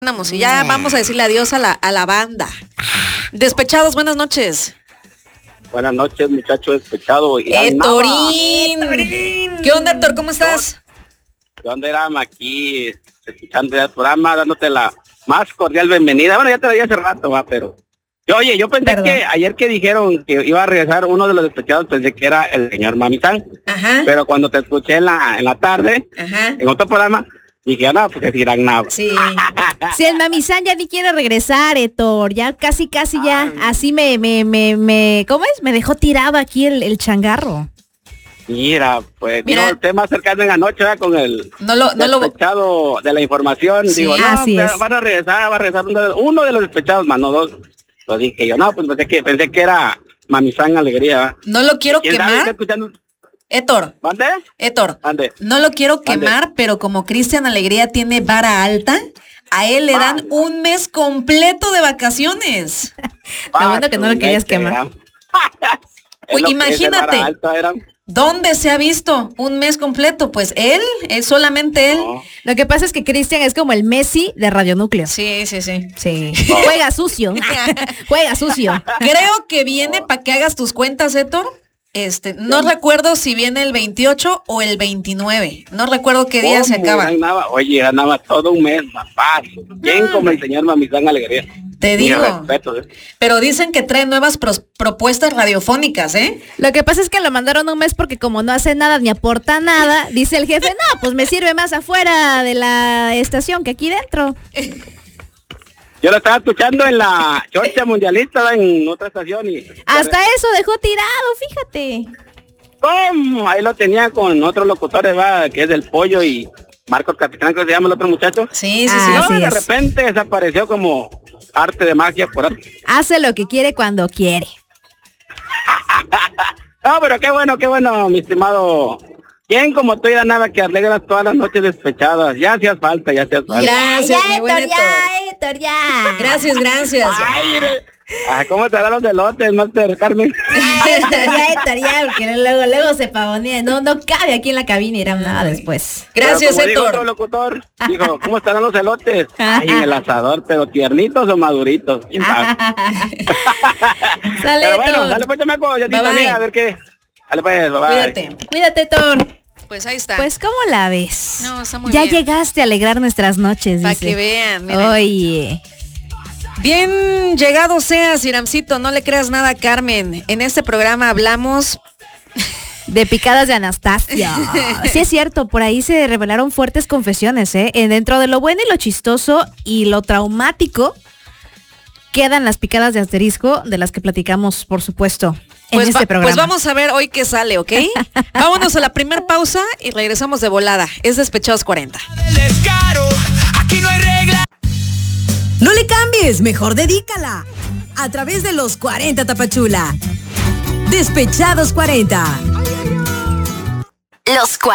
Y ya vamos a decirle adiós a la banda. Despechados, buenas noches. Buenas noches, muchacho despechado. Héctorín. ¿Qué onda, Héctor? ¿Cómo estás? ¿Qué onda, Eram? Aquí escuchando el programa, dándote la más cordial bienvenida. Bueno, ya te la di hace rato, pero... Yo pensé que ayer que dijeron que iba a regresar uno de los despechados, pensé que era el señor Mamizán. Ajá. Pero cuando te escuché en la tarde, en otro programa, dije, no, pues dirán nada. Sí. Si el Mamizán ya ni quiere regresar, Héctor, ya casi ya, así me, ¿cómo es? Me dejó tirado aquí el changarro. Mira, pues, no, el tema cercano en la noche, ¿verdad? Con el despechado de la información. Sí, digo, no, así es. va a regresar uno de los despechados, más no dos. Lo dije yo, no, pues pensé que era Mamizán Alegría. No lo quiero quemar. Héctor. ¿Mande? Héctor. ¿Mande? No lo quiero quemar, pero como Cristian Alegría tiene vara alta, a él le dan un mes completo de vacaciones. Lo bueno que no lo querías quemar. Pues imagínate, ¿dónde se ha visto un mes completo? Pues él, es solamente él. No. Lo que pasa es que Cristian es como el Messi de Radio Núcleo. Sí. Sí. Juega sucio. Juega sucio. Creo que viene para que hagas tus cuentas, Héctor. No recuerdo si viene el 28 o el 29. No recuerdo qué día se acaba. Ganaba todo un mes, papá. ¿Quién como el señor Mamizán Alegría? Te digo. Respeto, Pero dicen que trae nuevas propuestas radiofónicas, ¿eh? Lo que pasa es que lo mandaron un mes porque como no hace nada ni aporta nada, dice el jefe, no, pues me sirve más afuera de la estación que aquí dentro. Yo lo estaba escuchando en la Chorcha Mundialista en otra estación y... Hasta eso dejó tirado, fíjate. ¿Cómo? Ahí lo tenía con otros locutores, va, que es del Pollo y Marcos Capitán, que se llama el otro muchacho. Sí. No, de repente desapareció como arte de magia por ahí. Hace lo que quiere cuando quiere. No, pero qué bueno, mi estimado. ¿Quién como tú ya nada que alegras todas las noches despechadas? Ya hacías falta. Gracias, mi buen Héctor, ya. Gracias. Ay, ¿cómo te dan los elotes, Master Carmen? Héctor, ya, porque luego se pavonea. No cabe aquí en la cabina y era nada después. Gracias, Héctor. Héctor. Otro locutor dijo, ¿cómo estarán los elotes? Ay, en el asador, pero tiernitos o maduritos. ¿Quién sabe? Sale, pero bueno, Héctor. dale pues, chamaco, ya te a ver qué. Dale pues, bye. Cuídate, Héctor. Pues ahí está. Pues, ¿cómo la ves? No, está muy ya bien. llegaste a alegrar nuestras noches, Para dice. que vean, miren. Oye. Bien llegado seas, Iramcito, no le creas nada a Carmen. En este programa hablamos de picadas de Anastasia. Sí es cierto, por ahí se revelaron fuertes confesiones, ¿eh? Dentro de lo bueno y lo chistoso y lo traumático quedan las picadas de asterisco, de las que platicamos, por supuesto, en este programa. Pues vamos a ver hoy qué sale, ¿ok? Vámonos a la primer pausa y regresamos de volada. Es Despechados 40. Aquí no hay regla. No le cambies, mejor dedícala. A través de los 40 Tapachula. Despechados 40. Los 40.